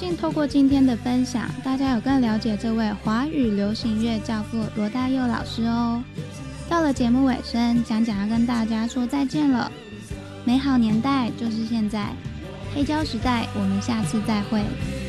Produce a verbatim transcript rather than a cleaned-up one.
信透过今天的分享，大家有更了解这位华语流行乐教父罗大佑老师哦。到了节目尾声，讲讲要跟大家说再见了。美好年代就是现在，黑胶时代，我们下次再会。